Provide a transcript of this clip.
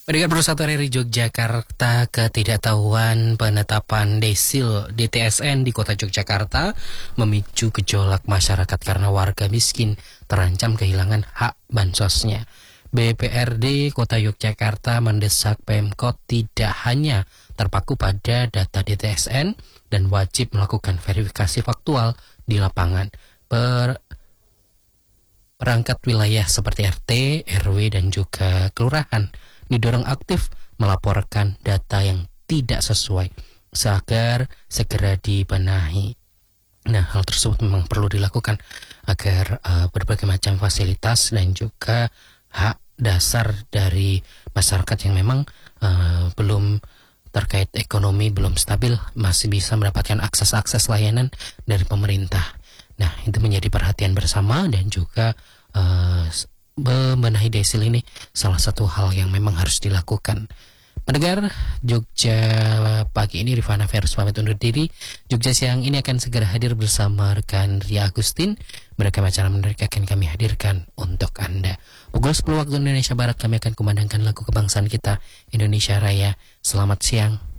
Pendengar Persatuan RRI Yogyakarta, ketidaktahuan penetapan desil DTSN di Kota Yogyakarta memicu gejolak masyarakat karena warga miskin terancam kehilangan hak bansosnya. BPRD Kota Yogyakarta mendesak Pemkot tidak hanya terpaku pada data DTSN dan wajib melakukan verifikasi faktual di lapangan. Perangkat wilayah seperti RT, RW, dan juga kelurahan didorong aktif melaporkan data yang tidak sesuai agar segera dibenahi. Nah, hal tersebut memang perlu dilakukan agar berbagai macam fasilitas dan juga hak dasar dari masyarakat yang memang belum terkait ekonomi, belum stabil, masih bisa mendapatkan akses layanan dari pemerintah. Nah, itu menjadi perhatian bersama dan juga membenahi desil ini salah satu hal yang memang harus dilakukan. Pendengar Jogja pagi ini, Rifana Ferus pamit undur diri. Jogja siang ini akan segera hadir bersama rekan Ria Agustin. Beragam acara menarik akan kami hadirkan untuk Anda. Pukul 10 waktu Indonesia Barat kami akan kumandangkan lagu kebangsaan kita, Indonesia Raya. Selamat siang.